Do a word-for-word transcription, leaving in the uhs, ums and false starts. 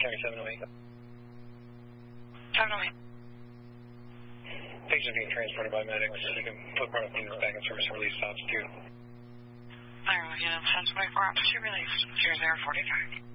County seven oh eight. seven oh eight. Patients being transported by medics. You can put part of things back in service and release stops too. Alright, yeah, ten twenty-four, option release. Cheers, Air forty-five.